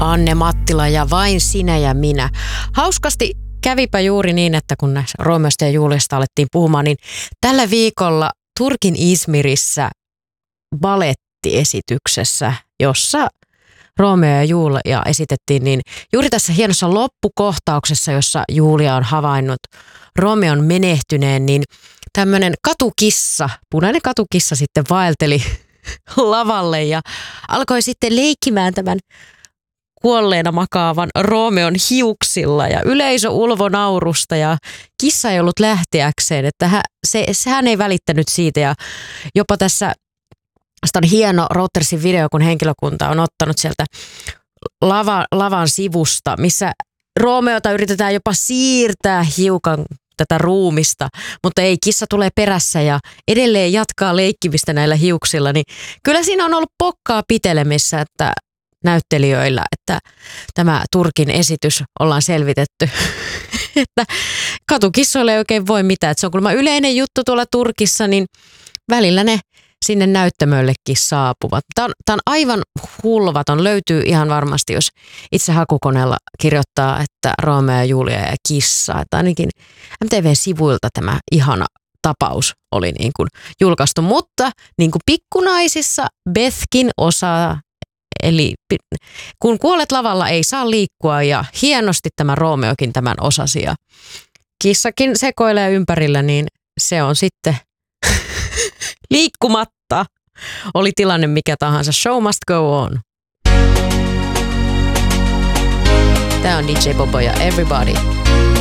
Anne Mattila ja Vain sinä ja minä. Hauskasti kävipä juuri niin, että kun näissä Roomeosta ja Juliasta alettiin puhumaan, niin tällä viikolla Turkin Izmirissä balettiesityksessä, jossa Roomeo ja Julia esitettiin, niin juuri tässä hienossa loppukohtauksessa, jossa Julia on havainnut Romeon menehtyneen, niin tämmöinen katukissa, punainen katukissa sitten vaelteli lavalle ja alkoi sitten leikkimään tämän kuolleena makaavan Romeon hiuksilla ja yleisö ulvo naurusta ja kissa ei ollut lähteäkseen, että hän ei välittänyt siitä ja jopa tässä on hieno Reutersin video, kun henkilökunta on ottanut sieltä lavan sivusta, missä Romeota yritetään jopa siirtää hiukan tätä ruumista, mutta ei, kissa tulee perässä ja edelleen jatkaa leikkimistä näillä hiuksilla, niin kyllä siinä on ollut pokkaa pitelemissä, että näyttelijöillä, että tämä Turkin esitys ollaan selvitetty, että katukissoille ei oikein voi mitään, että se on kuulemma yleinen juttu tuolla Turkissa, niin välillä ne sinne näyttämöllekin saapuvat. Tämä on aivan hulvaton, löytyy ihan varmasti, jos itse hakukoneella kirjoittaa, että Romeo ja Julia ja kissa, että ainakin MTV-sivuilta tämä ihana tapaus oli niin kuin julkaistu, mutta niin kuin pikkunaisissa Bethkin osaa, eli kun kuolet lavalla ei saa liikkua ja hienosti tämä Romeokin tämän osasi ja kissakin sekoilee ympärillä, niin se on sitten liikkumatta. Oli tilanne mikä tahansa. Show must go on. Tämä on DJ Bobo ja Everybody.